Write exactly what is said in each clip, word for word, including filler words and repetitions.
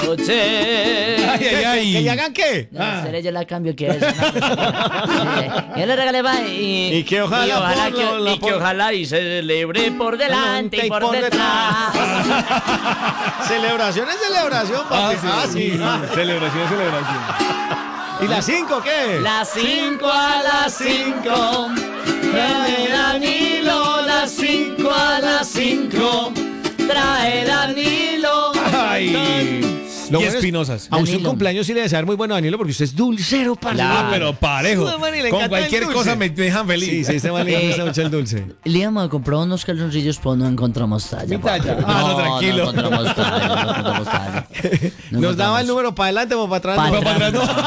noche. Ay, ay, ay. ¿Que, que hagan qué? No, ah. seré yo la cambio que es. No, sí. Yo le regalé va y, y que ojalá, y ojalá, por, que, la, y que ojalá y se celebre por delante y, y por, por detrás. detrás. Celebración es celebración, papi. Ah, sí. Ah, sí. Celebración es celebración. ¿Y las cinco qué? Las cinco a las cinco. Trae Danilo, las cinco a las cinco. Trae Danilo. Ay. Lo y bueno espinosas. A usted un cumpleaños sí le desea muy bueno, Danilo, porque usted es dulcero, para claro, pero parejo. Con cualquier cosa me dejan feliz. Sí, sí, este man le gusta mucho el dulce. Le íbamos a comprar unos calzoncillos, pero no encontramos talla. talla? Ah, no, no, tranquilo. No encontramos talla, no encontramos talla. No Nos daba el número para adelante o para atrás. Para no. atrás, no. No,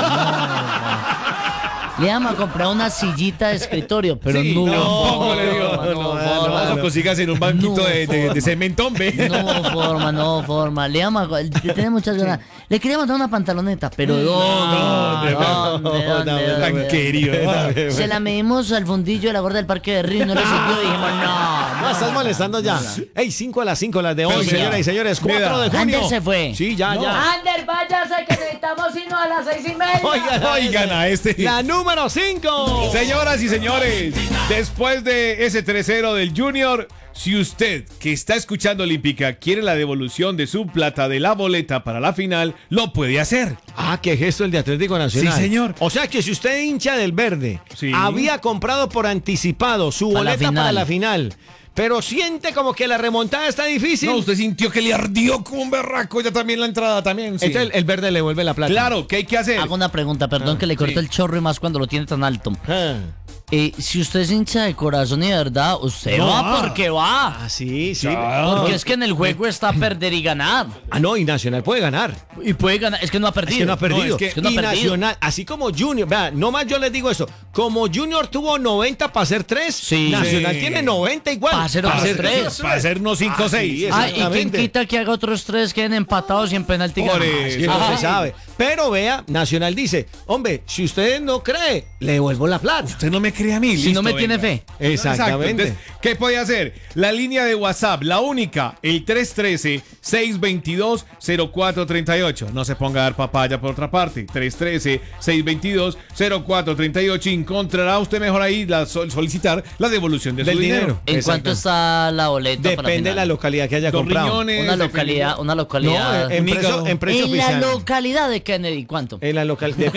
no. Le íbamos a comprar una sillita de escritorio, pero sí, no. No, le digo. No, no, no, no, no, no consigas en un banquito no, de, de, de cementón, ve. No forma, no forma. Le íbamos a, le tenía muchas ganas. Le quería mandar una pantaloneta, pero ¿dónde? No, ¿Dónde? ¿Dónde? Tan querido. Se la medimos al fundillo de la gorda del Parque de Río y no le sirvió. Dijimos, no. No, estás molestando ya. Ey, cinco a las cinco, las de hoy, señoras y señores. cuatro de junio. Ander se fue. Sí, ya, no. ya. Ander, váyase que necesitamos sino a las seis y media. Oigan, oigan a este. La número cinco. Señoras y señores, después de ese tres cero del Junior, si usted que está escuchando Olímpica quiere la devolución de su plata de la boleta para la final, lo puede hacer. Ah, qué gesto el de Atlético Nacional. Sí, señor. O sea que si usted hincha del verde, sí. había comprado por anticipado su para boleta para la final, pero siente como que la remontada está difícil. No, usted sintió que le ardió como un berraco, ya también la entrada también. Sí. Entonces el, el verde le vuelve la plata. Claro, ¿qué hay que hacer? Hago una pregunta, perdón ah, que le corto sí. el chorro y más cuando lo tiene tan alto. Ah. Eh, si usted es hincha de corazón y de verdad, usted no va porque va. Ah, sí, sí. Claro. Porque es que en el juego está perder y ganar. Ah, no, y Nacional puede ganar. Y puede ganar, es que no ha perdido. Es que no ha perdido. No, es que, es que no y ha perdido. Nacional, así como Junior, vea, no más yo les digo eso, como Junior tuvo noventa para hacer tres, sí. Nacional sí. tiene noventa igual. Para hacer otros tres. Para hacer unos cinco o seis. Ah, y quien quita que haga otros tres queden empatados y en penalti ganan. Es que no se sabe. Pero vea, Nacional dice, hombre, si usted no cree, le devuelvo la plata. Usted no me cree a mí. Si listo, no me venga. tiene fe. Exactamente. Entonces, ¿qué puede hacer? La línea de WhatsApp, la única, el tres uno tres, seis dos dos, cero cuatro tres ocho. No se ponga a dar papaya por otra parte. tres uno tres, seis dos dos, cero cuatro tres ocho. Encontrará usted mejor ahí la sol- solicitar la devolución de Del su dinero. dinero. ¿En cuánto está la boleta? Depende de la localidad que haya Dos comprado. riñones, Una localidad, depende- una localidad. No, en precio, en precio en oficial. la localidad de Kennedy, ¿cuánto? En la localidad.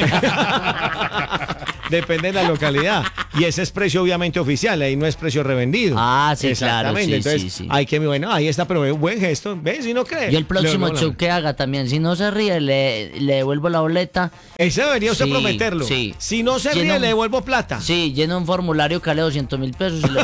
Depende de la localidad. Y ese es precio obviamente oficial, ahí no es precio revendido. Ah, sí, claro. Sí, Entonces, sí, sí. hay que, bueno, ahí está, pero buen gesto. ¿Ves? Si no cree. Y el próximo Le- show que haga también, si no se ríe, le, le devuelvo la boleta. Eso debería usted Sí, prometerlo. sí. Si no se Lleno ríe, un- le devuelvo plata. Sí, llena un formulario que vale doscientos mil pesos. Y le...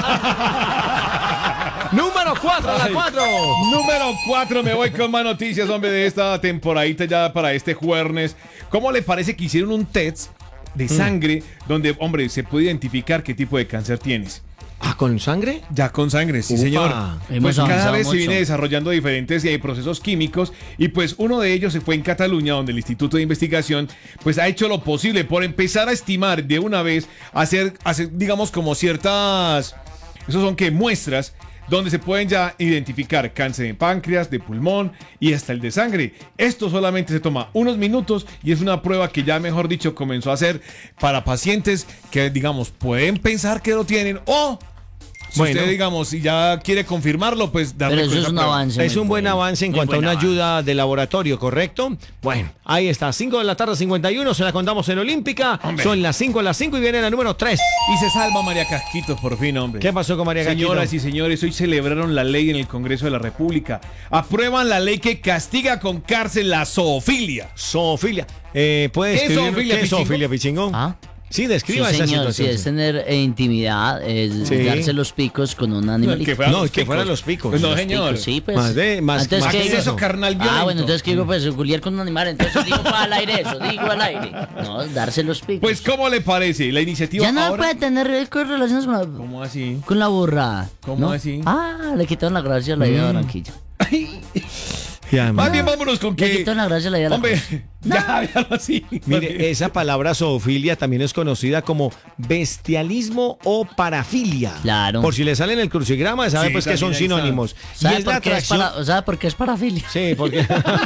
Número cuatro, la cuatro. Número cuatro, me voy con más noticias, hombre, de esta temporadita ya para este jueves. ¿Cómo le parece que hicieron un test de sangre mm. donde, hombre, se puede identificar qué tipo de cáncer tienes? ¿Ah, con sangre? Ya con sangre, sí, Ufa. señor. Hemos Pues cada vez mucho. se viene desarrollando diferentes eh, procesos químicos y pues uno de ellos se fue en Cataluña, donde el Instituto de Investigación pues ha hecho lo posible por empezar a estimar de una vez, hacer, hacer digamos como ciertas, esos son que muestras donde se pueden ya identificar cáncer de páncreas, de pulmón y hasta el de sangre. Esto solamente se toma unos minutos y es una prueba que ya, mejor dicho, comenzó a hacer para pacientes que, digamos, pueden pensar que lo tienen o... Si bueno. usted, digamos, si ya quiere confirmarlo, pues darle Pero eso con es esa un prueba. avance. Es un buen bueno. avance en Muy cuanto a buen una avance. ayuda de laboratorio, ¿correcto? Bueno, ahí está, cinco de la tarde, cincuenta y uno, se la contamos en Olímpica. Hombre. Son las cinco a las cinco y viene la número tres. Y se salva María Casquitos, por fin, hombre. ¿Qué pasó con María Casquitos? Señoras y señores, hoy celebraron la ley en el Congreso de la República. Aprueban la ley que castiga con cárcel la zoofilia. Zoofilia. Eh, ¿Puede ¿Qué es describir zoofilia, qué es Pichingo? zoofilia, Pichingo? ¿Ah? Sí, describa Sí, esa señor, sí, situación. es tener eh, intimidad, es Sí. darse los picos con un animalito. Que fueran No, los que fueran los picos. Pues no, Los señor. picos, sí, pues. Más de- más- Entonces, más ¿qué que digo? eso, carnal Ah, violento. bueno, entonces, ¿qué digo? Pues, Julián con un animal, entonces digo para al aire eso, digo al aire. No, darse los picos. Pues, ¿cómo le parece? La iniciativa ya no ahora... puede tener relaciones con la, ¿Cómo así? con la burra. ¿Cómo ¿no? así? Ah, le quitaron la gracia a la idea de Barranquilla. Y además- Más bien vámonos con Le que... quitó la gracia a la idea de la Hombre, cosa. ya, véalo así. Mire, esa palabra zoofilia también es conocida como bestialismo o parafilia. Claro. Por si le sale en el crucigrama, sabe Sí, pues que son también ahí está. sinónimos. Y ¿Sabe es la por, qué es atracción. para, ¿Sabe por qué es parafilia? Sí, porque.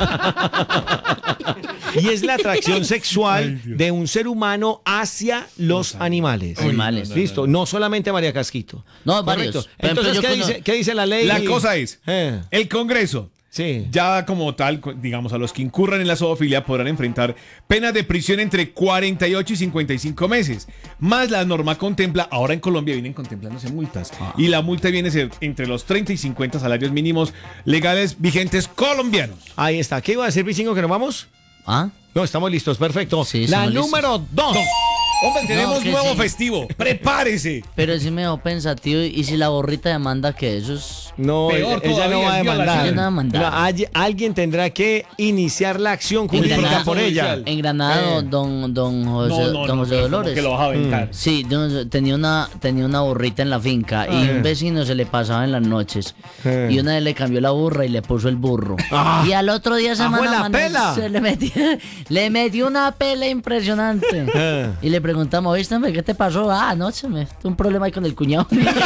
Y es la atracción sexual Ay, Dios. de un ser humano hacia los animales. Animales. no, no, Listo, no solamente María Casquito. No, varios. Correcto. Por ejemplo, Entonces, yo ¿qué cono- dice, qué dice la ley? La cosa es, Eh, el Congreso, sí. ya como tal, cu- digamos, a los que incurran en la zoofilia podrán enfrentar penas de prisión entre cuarenta y ocho y cincuenta y cinco meses. Más la norma contempla, ahora en Colombia vienen contemplándose multas. Y la multa viene a ser entre los treinta y cincuenta salarios mínimos legales vigentes colombianos. Ahí está. ¿Qué iba a decir, Vichingo, que nos vamos? ¿Ah? No, estamos listos, perfecto. Sí, la estamos número dos. Hombre, tenemos que nuevo sí. festivo. Prepárese. Pero sí me dejó pensativo. ¿Y si la borrita demanda que eso es...? No, Peor ella todavía, no va a es demandar. violación. Ella no va a demandar. No, hay- alguien tendrá que iniciar la acción jurídica Granada. por ella. Judicial. En Granada, Eh. don, don José, No, no, don no, José pero como Dolores. que lo vas a aventar. Sí, don- tenía una, tenía una burrita en la finca y Ah. un vecino se le pasaba en las noches. Eh. Y una vez le cambió la burra y le puso el burro. Ah. Y al otro día se Ah, fue la mano a mano pela. se le metió, le metió una pela impresionante. Eh. Y le preguntamos, ¿viste, hombre, qué te pasó? Ah, anoche me tuve un problema ahí con el cuñado.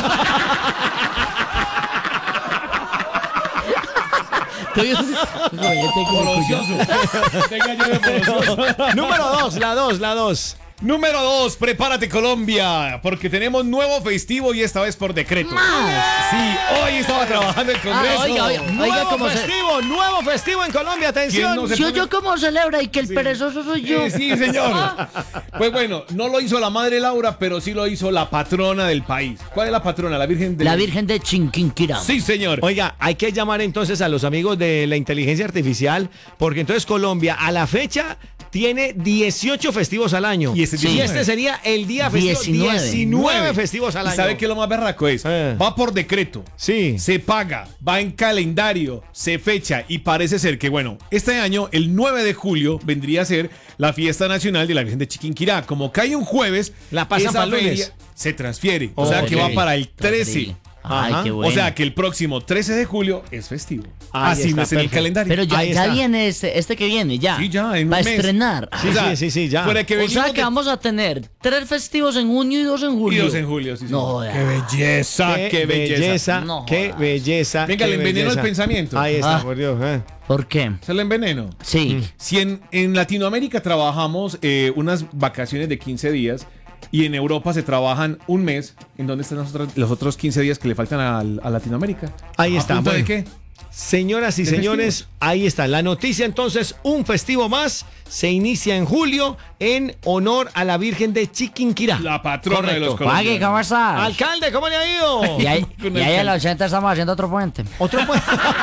Porocioso. Venga, yo de porocioso. Número dos, la dos, la dos. Número dos, prepárate Colombia, porque tenemos nuevo festivo y esta vez por decreto. Sí, hoy estaba trabajando el Congreso. Ah, oiga, oiga. Nuevo cómo se- festivo, nuevo festivo en Colombia, atención. ¿Quién no se- Yo, yo cómo celebra y que el perezoso soy yo. Eh, sí, señor. Pues bueno, no lo hizo la madre Laura, pero sí lo hizo la patrona del país. ¿Cuál es la patrona? La Virgen de La Virgen de Chinquinquirá. Sí, señor. Oiga, hay que llamar entonces a los amigos de la inteligencia artificial, porque entonces Colombia a la fecha tiene dieciocho festivos al año. Y este y diecinueve. este sería el día festivo. diecinueve. diecinueve festivos al ¿Y año. sabe qué es lo más berraco es? Eh. Va por decreto. Sí. Se paga, va en calendario, se fecha y parece ser que, bueno, este año, el nueve de julio, vendría a ser la fiesta nacional de la Virgen de Chiquinquirá. Como cae un jueves, La pasan esa para el lunes. feria se transfiere. O sea Ok. que va para el trece. Terrible. Ay, Ajá. qué bueno. O sea que el próximo trece de julio es festivo. Ahí Así está, no es en el perfecto. calendario. Pero ya, Ahí ya está. viene este, este que viene, ya. Sí, ya, en un Va a mes. estrenar. Sí, sí, sí, sí, ya. Fuera que O venimos sea que de- vamos a tener tres festivos en junio y dos en Y julio. dos en julio, sí, sí. No, joda. ¡Qué belleza! Qué, ¡Qué, belleza! belleza! No ¡Qué jodas. belleza! Venga, qué le enveneno belleza. el pensamiento. Ahí está, Ah. por Dios. eh. ¿Por qué? Se lo enveneno. Sí. Si en, en Latinoamérica trabajamos eh, unas vacaciones de quince días y en Europa se trabajan un mes, ¿en dónde están los otros, los otros quince días que le faltan al- a, Latinoamérica? Ahí ¿A está, punta de bueno. qué? Señoras y ¿De señores, festivos? ahí está la noticia. Entonces, un festivo más se inicia en julio en honor a la Virgen de Chiquinquirá. La patrona de los Correcto. colombianos. Pague, ¿cómo estás? Alcalde, ¿cómo le ha ido? Y ahí, Con y el ahí en cal- los ochenta estamos haciendo otro puente. Otro pues.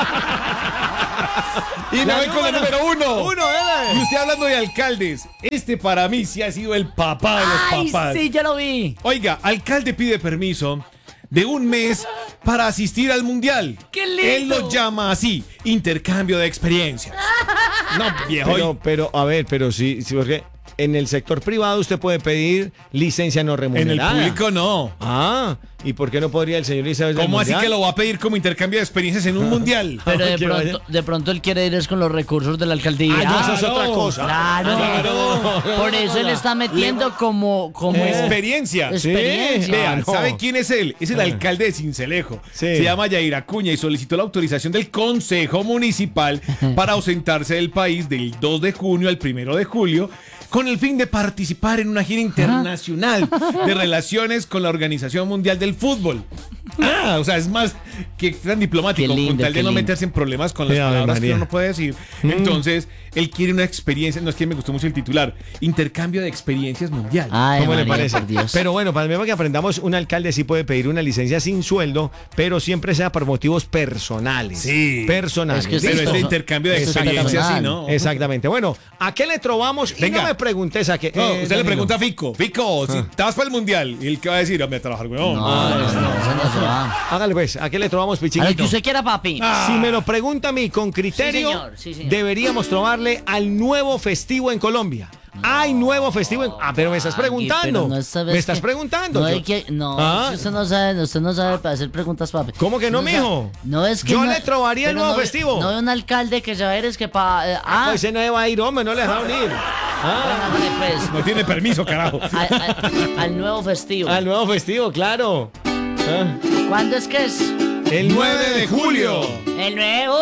Y me voy con el número uno. Uno, Y dele. usted hablando de alcaldes, este para mí sí ha sido el papá de los Ay, papás. sí, ya lo vi. Oiga, alcalde pide permiso de un mes para asistir al mundial. ¡Qué lindo! Él lo llama así, intercambio de experiencias. No, viejo. Pero, pero, a ver, pero sí, sí, porque en el sector privado usted puede pedir licencia no en el remunerada. público no. Ah, ¿y por qué no podría el señor Isabel del ¿Cómo así Mundial? que lo va a pedir como intercambio de experiencias en un mundial? Pero de que pronto, vaya. de pronto él quiere ir es con los recursos de la alcaldía. Ah, no, eso es Claro, otra cosa. Claro. Claro. Por eso él está metiendo como, como Como experiencia. experiencia. Sí. Vea, Ah, no. ¿sabe quién es él? Es el alcalde de Cincelejo. Sí. Se llama Yair Acuña y solicitó la autorización del Consejo Municipal para ausentarse del país del dos de junio al primero de julio con el fin de participar en una gira internacional de relaciones con la Organización Mundial del Fútbol. Ah, o sea, es más que tan diplomático, Qué lindo, con tal de qué no lindo. meterse en problemas con las Sí, Ave palabras que María. uno no puede decir. Entonces, él quiere una experiencia, no es que me gustó mucho el titular, intercambio de experiencias mundial. Ay, ¿Cómo le María, parece? por Dios. Pero bueno, para mí que aprendamos, un alcalde sí puede pedir una licencia sin sueldo, pero siempre sea por motivos personales. Sí. Personales. Es que Pero esto- este intercambio de esto es experiencias, sí, personal. ¿no? Exactamente. Bueno, ¿a qué le trovamos? Y Venga. no me preguntes a qué. No, eh, usted le Danilo. pregunta a Fico, Fico, si te vas para el mundial, ¿y él qué va a decir? Hombre, a trabajar, weón. No, eso no, eso no se va. Hágale pues, ¿a qué le trovamos, A lo que Pichiquito? usted quiera, papi. Ah. Si me lo pregunta a mí con criterio, Sí, señor, sí, señor. deberíamos trobarle al nuevo festivo en Colombia. hay nuevo festivo. En... Ah, pero me estás Ay, preguntando. pero no sabes me estás que- preguntando. No, Yo- hay que, no Ah. si usted no sabe, usted no sabe para hacer preguntas, papi. ¿Cómo que no, Usted mijo? sabe- No es que Yo no- le trobaría el pero nuevo no- festivo. No hay un alcalde que se va a ir, es que para. ah, Pues ese no va a ir, hombre, no le dejaron ir. Ah, bueno, hombre, pues, No tiene permiso, carajo. al, al- al nuevo festivo. al nuevo festivo, claro. Ah, ¿Cuándo es que es? el nueve de julio. El nuevo